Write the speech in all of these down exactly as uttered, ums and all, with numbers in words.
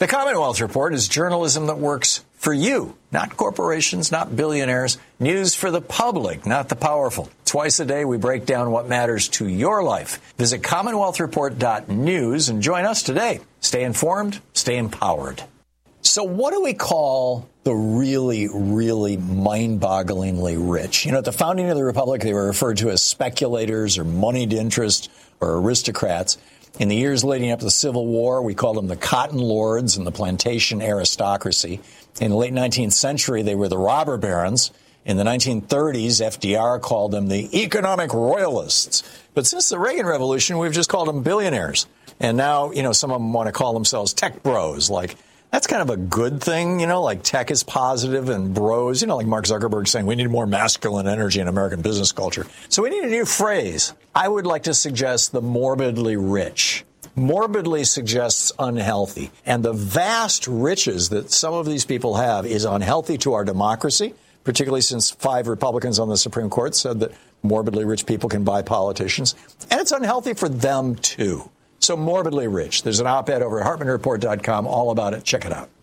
The Commonwealth Report is journalism that works for you, not corporations, not billionaires. News for the public, not the powerful. Twice a day, we break down what matters to your life. Visit commonwealth report dot news and join us today. Stay informed, stay empowered. So what do we call the really, really mind-bogglingly rich? You know, at the founding of the Republic, they were referred to as speculators or moneyed interest or aristocrats. In the years leading up to the Civil War, we called them the cotton lords and the plantation aristocracy. In the late nineteenth century, they were the robber barons. In the nineteen thirties, F D R called them the economic royalists. But since the Reagan Revolution, we've just called them billionaires. And now, you know, some of them want to call themselves tech bros. Like, that's kind of a good thing, you know, like tech is positive and bros, you know, like Mark Zuckerberg saying we need more masculine energy in American business culture. So we need a new phrase. I would like to suggest the morbidly rich. Morbidly suggests unhealthy. And the vast riches that some of these people have is unhealthy to our democracy, particularly since five Republicans on the Supreme Court said that morbidly rich people can buy politicians. And it's unhealthy for them, too. So morbidly rich. There's an op-ed over at hartman report dot com all about it. Check it out.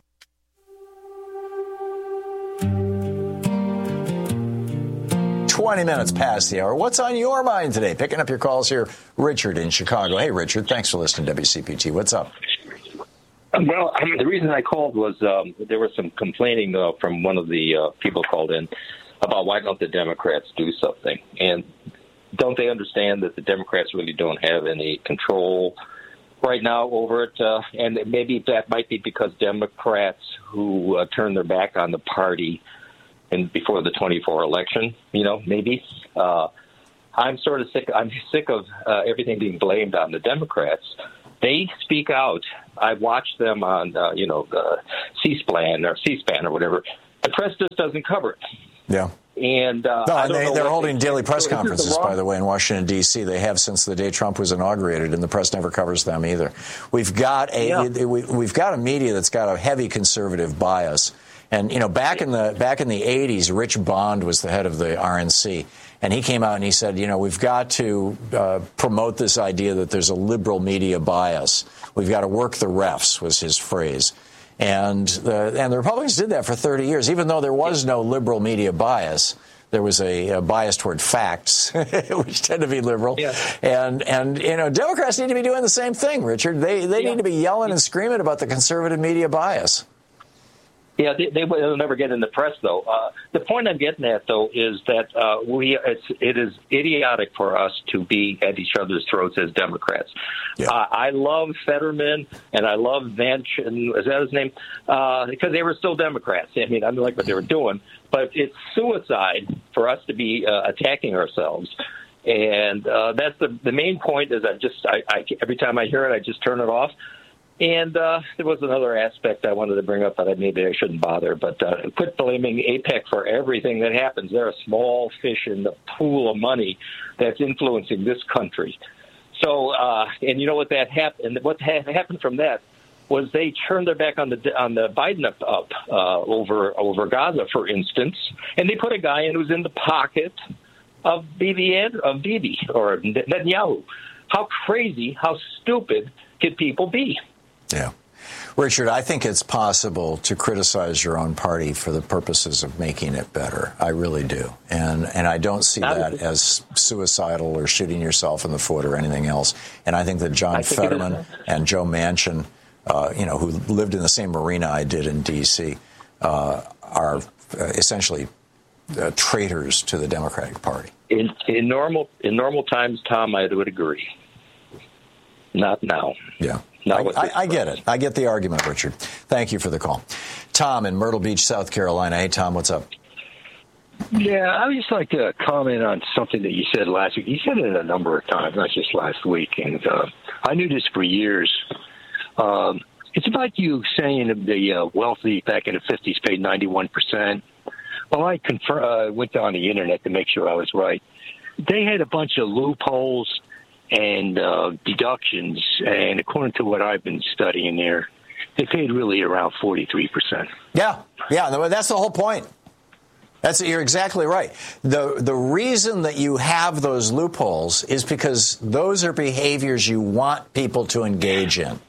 twenty minutes past the hour. What's on your mind today? Picking up your calls here. Richard in Chicago. Hey, Richard. Thanks for listening to W C P T. What's up? Well, I mean, the reason I called was um, there was some complaining uh, from one of the uh, people called in about why don't the Democrats do something. And don't they understand that the Democrats really don't have any control right now over it? Uh, and maybe that might be because Democrats who uh, turn their back on the party and before the twenty-four election, you know, maybe. Uh, I'm sort of sick. I'm sick of uh, everything being blamed on the Democrats. They speak out. I watch them on, uh, you know, uh, C-SPAN or C-SPAN or whatever. The press just doesn't cover it. Yeah. And, uh, no, I and don't they, know they're holding they, daily press so conferences, the by the way, in Washington, D C. They have since the day Trump was inaugurated, and the press never covers them either. We've got a yeah. we, we've got a media that's got a heavy conservative bias. And, you know, back in the back in the eighties, Rich Bond was the head of the R N C. And he came out and he said, you know, we've got to uh, promote this idea that there's a liberal media bias. We've got to work the refs, was his phrase. And the, and the Republicans did that for thirty years, even though there was no liberal media bias. There was a, a bias toward facts, which tend to be liberal. Yeah. And, and, you know, Democrats need to be doing the same thing, Richard. They, they yeah. need to be yelling and screaming about the conservative media bias. Yeah, they, they will never get in the press, though. Uh, the point I'm getting at, though, is that uh, we it's, it is idiotic for us to be at each other's throats as Democrats. Yeah. Uh, I love Fetterman and I love Vance, and is that his name? Uh, because they were still Democrats. I mean, I didn't like what they were doing, but it's suicide for us to be uh, attacking ourselves. And uh, that's the the main point. Is I just I, I every time I hear it, I just turn it off. And uh, there was another aspect I wanted to bring up that maybe I shouldn't bother, but uh, quit blaming AIPAC for everything that happens. They're a small fish in the pool of money that's influencing this country. So, uh, and you know what that happened? What ha- happened from that was they turned their back on the on the Biden up, up uh, over over Gaza, for instance, and they put a guy in who's in the pocket of Bibi of Bibi or Netanyahu. How crazy, how stupid could people be? Yeah. Richard, I think it's possible to criticize your own party for the purposes of making it better. I really do. And and I don't see that as suicidal or shooting yourself in the foot or anything else. And I think that John Fetterman and Joe Manchin, uh, you know, who lived in the same arena I did in D C, uh, are uh, essentially uh, traitors to the Democratic Party. In, in normal in normal times, Tom, I would agree. Not now. Yeah. I, I, I get it. I get the argument, Richard. Thank you for the call. Tom in Myrtle Beach, South Carolina. Hey, Tom, what's up? Yeah, I would just like to comment on something that you said last week. You said it a number of times, not just last week. And uh, I knew this for years. Um, it's about you saying the uh, wealthy back in the fifties paid ninety-one percent. Well, I confer- uh, went on the Internet to make sure I was right. They had a bunch of loopholes and uh, deductions, and according to what I've been studying there, they paid really around forty-three percent. Yeah, yeah, that's the whole point. That's you're exactly right. The the reason that you have those loopholes is because those are behaviors you want people to engage in.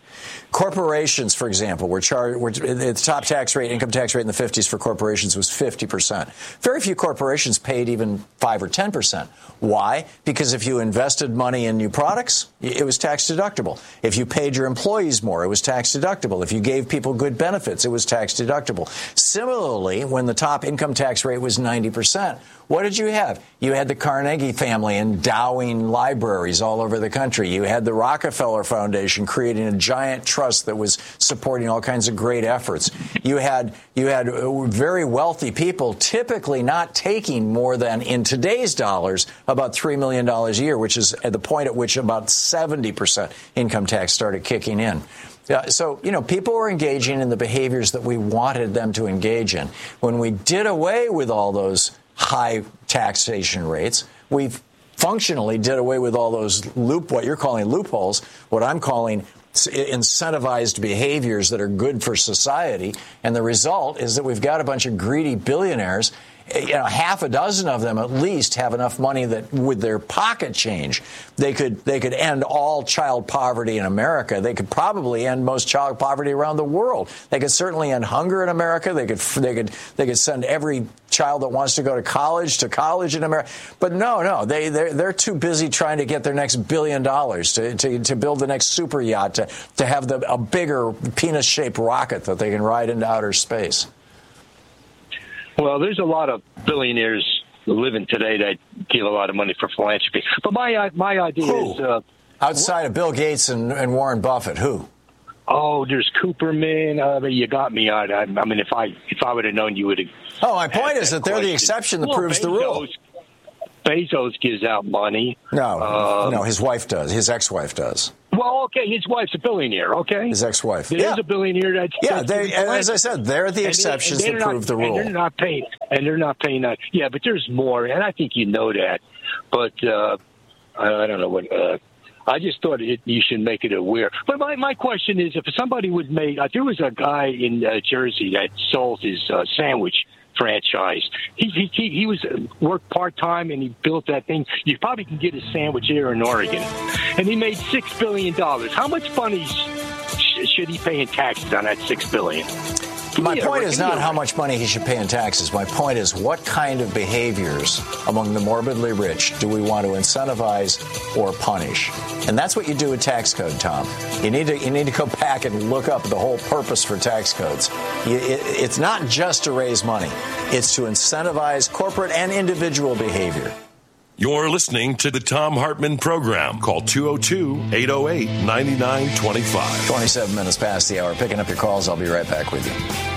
Corporations, for example, were charged. Were, the top tax rate, income tax rate in the fifties for corporations was fifty percent. Very few corporations paid even five or ten percent. Why? Because if you invested money in new products, it was tax deductible. If you paid your employees more, it was tax deductible. If you gave people good benefits, it was tax deductible. Similarly, when the top income tax rate was ninety percent, what did you have? You had the Carnegie family endowing libraries all over the country. You had the Rockefeller Foundation creating a giant trust that was supporting all kinds of great efforts. You had you had very wealthy people typically not taking more than, in today's dollars, about three million dollars a year, which is at the point at which about seventy percent income tax started kicking in. Yeah, so, you know, people were engaging in the behaviors that we wanted them to engage in. When we did away with all those high taxation rates, we functionally did away with all those loop, what you're calling loopholes, what I'm calling incentivized behaviors that are good for society. And the result is that we've got a bunch of greedy billionaires. You know, half a dozen of them at least have enough money that with their pocket change, they could they could end all child poverty in America. They could probably end most child poverty around the world. They could certainly end hunger in America. They could they could they could send every child that wants to go to college to college in America. But no, no, they they're, they're too busy trying to get their next billion dollars to to, to build the next super yacht, to to have the, a bigger penis-shaped rocket that they can ride into outer space. Well, there's a lot of billionaires living today that give a lot of money for philanthropy. But my my idea who? is uh, outside of Bill Gates and, and Warren Buffett, who? Oh, there's Cooperman. Uh, you got me on. I, I mean, if I if I would have known, you would have. Oh, my point is that, that they're the exception that well, proves Bezos, the rule. Bezos gives out money. No, um, no, his wife does. His ex-wife does. Well, okay, his wife's a billionaire, okay? His ex-wife. There yeah. is a billionaire that's... Yeah, that's they, as I said, they're the exceptions and they, and that prove not, the rule. And they're not paying, and they're not paying that. Yeah, but there's more, and I think you know that. But uh, I, I don't know what... Uh, I just thought it, you should make it aware. But my, my question is, if somebody would make... Uh, there was a guy in uh, Jersey that sold his uh, sandwich franchise. He he he, he was uh, worked part time and he built that thing. You probably can get a sandwich here in Oregon, and he made six billion dollars. How much money sh- should he pay in taxes on that six billion? My point is not how much money he should pay in taxes. My point is what kind of behaviors among the morbidly rich do we want to incentivize or punish? And that's what you do with tax code, Tom. You need to you need to go back and look up the whole purpose for tax codes. You, it, it's not just to raise money. It's to incentivize corporate and individual behavior. You're listening to the Thom Hartmann Program. Call two oh two, eight oh eight, nine nine two five. twenty-seven minutes past the hour. Picking up your calls. I'll be right back with you.